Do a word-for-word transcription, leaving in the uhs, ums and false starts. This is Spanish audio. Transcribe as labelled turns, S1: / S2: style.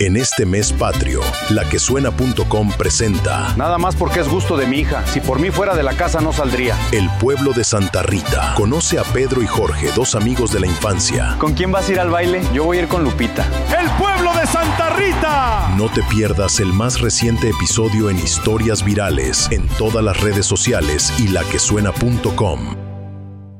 S1: En este mes patrio, la que suena punto com presenta
S2: Nada más porque es gusto de mi hija. Si por mí fuera de la casa no saldría.
S1: El pueblo de Santa Rita. Conoce a Pedro y Jorge, dos amigos de la infancia.
S2: ¿Con quién vas a ir al baile? Yo voy a ir con Lupita.
S3: ¡El pueblo de Santa Rita!
S1: No te pierdas el más reciente episodio en historias virales, en todas las redes sociales y la que suena punto com.